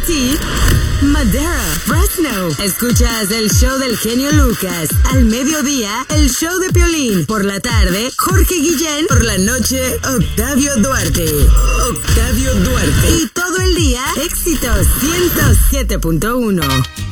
Tennessee, Madera, Fresno. Escuchas el show del genio Lucas. Al mediodía, el show de Piolín. Por la tarde, Jorge Guillén. Por la noche, Octavio Duarte. Octavio Duarte. Y todo el día, éxitos 107.1.